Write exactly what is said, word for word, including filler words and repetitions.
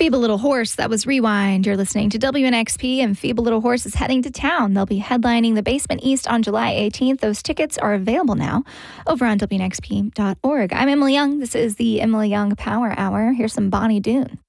Feeble Little Horse, that was Rewind. You're listening to W N X P, and Feeble Little Horse is heading to town. They'll be headlining the Basement East on July eighteenth. Those tickets are available now over on W N X P dot org. I'm Emily Young. This is the Emily Young Power Hour. Here's some Bonnie Doon.